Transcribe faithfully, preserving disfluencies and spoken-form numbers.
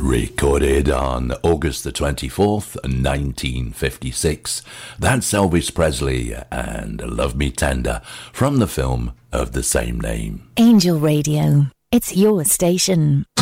Recorded on August the twenty-fourth, nineteen fifty-six. That's Elvis Presley and Love Me Tender from the film of the same name. Angel Radio. It's your station.